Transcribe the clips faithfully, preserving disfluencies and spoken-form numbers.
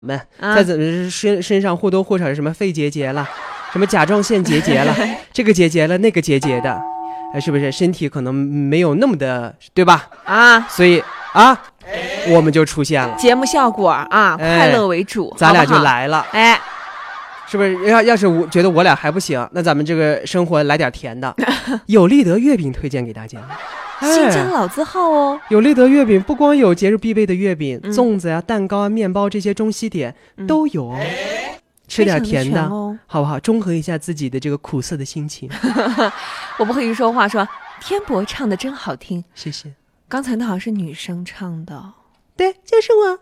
们在身身上或多或少是什么肺结节了，什么甲状腺结节了，这个结节了，那个结节的，是不是身体可能没有那么的，对吧？ 啊， 所以啊，我们就出现了节目效果啊， 哎、 快乐为主， 咱俩好不好就来了， 哎， 是不是？要要是我觉得我俩还不行，那咱们这个生活来点甜的，有利德月饼推荐给大家。 新疆老字号哦， 有利德月饼不光有节日必备的月饼、 嗯、 粽子呀、蛋糕啊、面包这些中西点、嗯、都有哦。吃点甜的， 哦、 好不好？中和一下自己的这个苦涩的心情。 我不会一说话说天博唱的真好听， 谢谢。 刚才那好像是女生唱的， 对，就是我。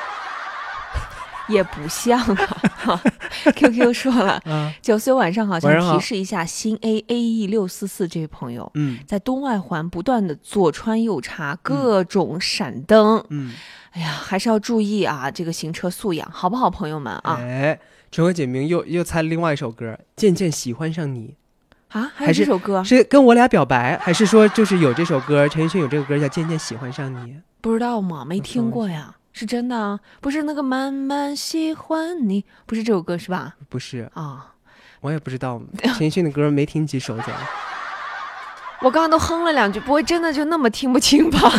也不像啊Q Q 说了，九岁晚上好像提示一下新 A A E 六四四这位朋友， 嗯， 在东外环不断的左穿右插，各种闪灯， 嗯， 哎呀，还是要注意啊，这个行车素养，好不好，朋友们啊？ 哎，陈慧简明又又猜了另外一首歌，渐渐喜欢上你啊，还有这首歌是跟我俩表白，还是说就是有这首歌？陈奕迅有这个歌叫《渐渐喜欢上你》， 不知道吗？没听过呀。是真的啊，不是那个慢慢喜欢你，不是这首歌是吧？ 不是啊， 我也不知道，陈奕迅的歌没听几首怎么？ 我刚刚都哼了两句，不会真的就那么听不清吧？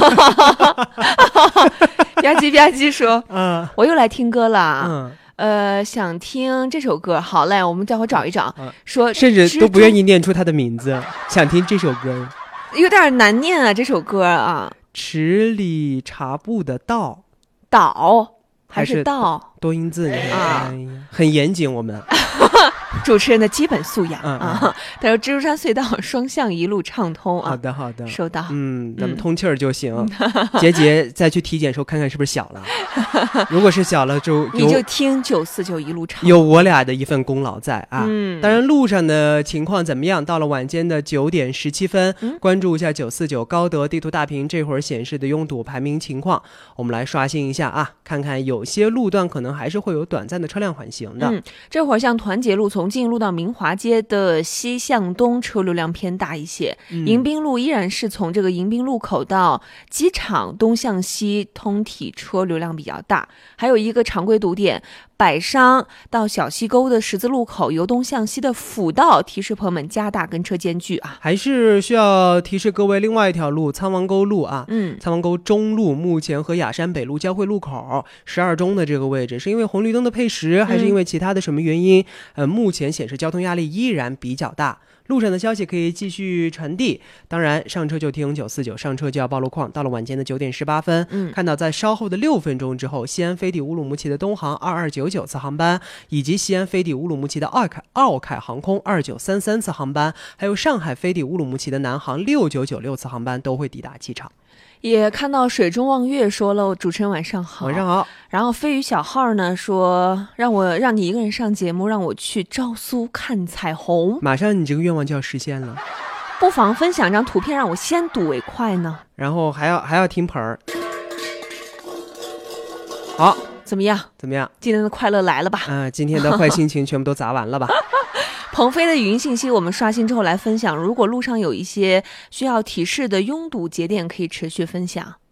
吧唧吧唧说， 嗯， 我又来听歌了， 嗯， 呃，想听这首歌，好嘞，我们待会儿找一找， 嗯、 说甚至都不愿意念出他的名字，想听这首歌， 有点难念啊，这首歌啊， 十里茶布的道。 岛还是道多音字啊， 很严谨。我们主持人的基本素养嗯嗯啊。他说：“蜘蛛山隧道双向一路畅通啊。” 好的，好的， 收到。 嗯，咱们通气儿就行。杰杰再去体检时候看看是不是小了，如果是小了就你就听九四九一路畅通， 有我俩的一份功劳在啊。 嗯， 当然路上的情况怎么样？到了晚间的九点十七分， 嗯、 关注一下九四九高德地图大屏这会儿显示的拥堵排名情况，我们来刷新一下啊，看看有些路段可能还是会有短暂的车辆缓行的。 嗯，这会儿像团结路从进入到明华街的西向东车流量偏大一些， 嗯、 迎宾路依然是从这个迎宾路口到机场东向西通体车流量比较大，还有一个常规堵点百商到小溪沟的十字路口由东向西的辅道，提示朋友们加大跟车间距啊。 还是需要提示各位另外一条路苍王沟路啊， 嗯， 苍王沟中路目前和雅山北路交汇路口十二中的这个位置，是因为红绿灯的配时，还是因为其他的什么原因？嗯、呃，目前显示交通压力依然比较大。路上的消息可以继续传递，当然上车就听九四九，上车就要报路况。到了晚间的九点十八分， 嗯， 看到在稍后的六分钟之后，西安飞抵乌鲁木齐的东航二二九九次航班，以及西安飞抵乌鲁木齐的奥凯奥凯航空二九三三次航班，还有上海飞抵乌鲁木齐的南航六九九六次航班都会抵达机场。 也看到水中望月说了，主持人晚上好。 晚上好。 然后飞鱼小号呢说，让我让你一个人上节目，让我去昭苏看彩虹。 马上你这个愿望就要实现了， 不妨分享张图片让我先睹为快呢。 然后还要还要听盆儿。好， 怎么样？ 怎么样？ 今天的快乐来了吧？ 嗯、呃，今天的坏心情全部都砸完了吧？ 鹏飞的语音信息我们刷新之后来分享，如果路上有一些需要提示的拥堵节点，可以持续分享。